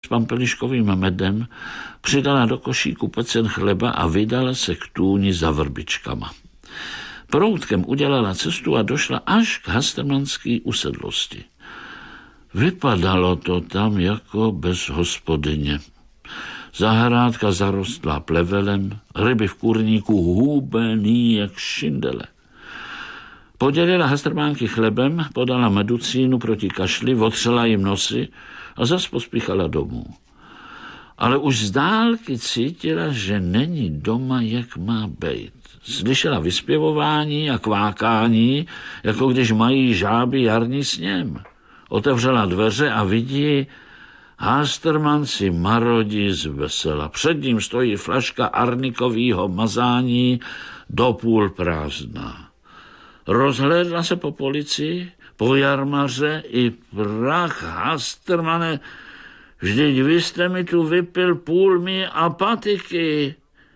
s pampeliškovým medem, přidala do košíku pecen chleba a vydala se k tůni za vrbičkama. Proutkem udělala cestu a došla až k hastermanský usedlosti. Vypadalo to tam jako bez hospodyně. Zahrádka zarostlá plevelem, ryby v kurníku hubený jak šindele. Podělila hastrmánky chlebem, podala meducínu proti kašli, otřela jim nosy a zas pospíchala domů. Ale už z dálky cítila, že není doma, jak má bejt. Slyšela vyspěvování a kvákání, jako když mají žáby jarní sněm. Otevřela dveře a vidí, Hasterman si marodí z vesela. Před ním stojí flaška arnikového mazání do půl prázdná. Rozhlédla se po policii, po jarmaře i prach. Hastermane, vždyť vy jste mi tu vypil půl mý apatiky.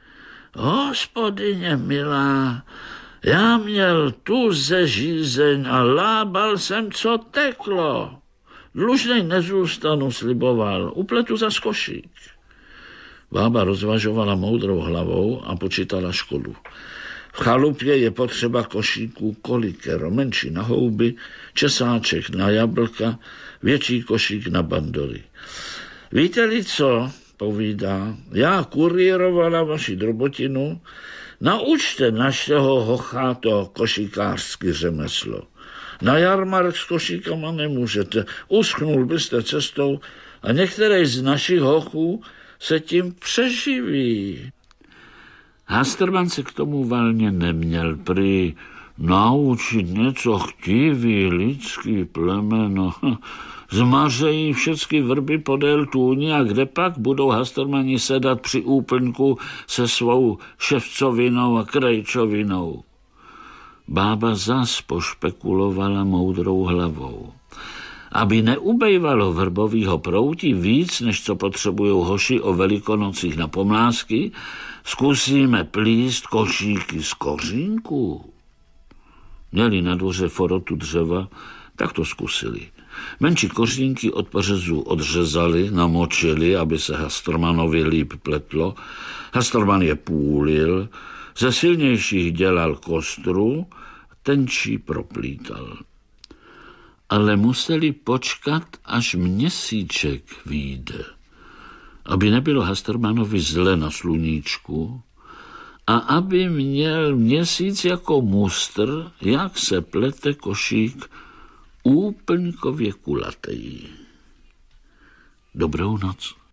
Hospodyně milá, já měl tu ze žízeň a lábal jsem, co teklo. Dlužnej nezůstanu, sliboval, upletu za košík. Bába rozvažovala moudrou hlavou a počítala škodu. V chalupě je potřeba košíků kolikero, menší na houby, česáček na jablka, větší košík na bandory. Víte-li co, povídá, já kurýrovala vaši drobotinu, naučte našeho hocha to košíkářský řemeslo. Na jarmark s košíkama nemůžete, uschnul byste cestou a některý z našich hochů se tím přeživí. Hasterman se k tomu valně neměl, prý naučit něco chtivý lidský plemeno. Zmařejí všechny vrby podél tůni a kde pak budou Hastermani sedat při úplňku se svou ševcovinou a krejčovinou. Bába zas pošpekulovala moudrou hlavou. Aby neubejvalo vrbovýho proutí víc, než co potřebujou hoši o velikonocích na pomlásky, zkusíme plíst košíky z kořínku. Měli na dvoře forotu dřeva, tak to zkusili. Menší kořínky od pařezů odřezali, namočili, aby se Hastermanovi líp pletlo. Hasterman je půlil, ze silnějších dělal kostru, tenčí proplítal. Ale museli počkat, až měsíček vyjde, aby nebylo Hastermanovi zle na sluníčku a aby měl měsíc jako mustr, jak se plete košík úplňkově kulatej. Dobrou noc.